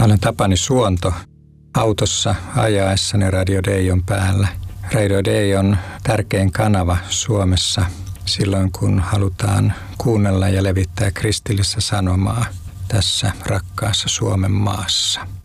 Mä olen Tapani Suonto. Autossa ajaessani Radio Day on päällä. Radio Day on tärkein kanava Suomessa silloin, kun halutaan kuunnella ja levittää kristillistä sanomaa tässä rakkaassa Suomen maassa.